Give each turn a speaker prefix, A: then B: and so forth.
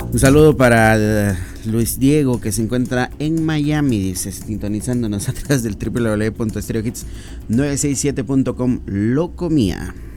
A: Un saludo para Luis Diego, que se encuentra en Miami, dice, sintonizándonos a través del www.stereohits967.com. Lo comía.